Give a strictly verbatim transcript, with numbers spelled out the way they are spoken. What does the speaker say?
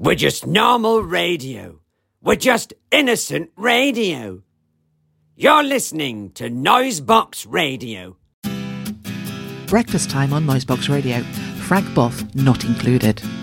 We're just normal radio. We're just innocent radio. You're listening to Noisebox Radio. Breakfast time on Noisebox Radio. Frank Buff not included.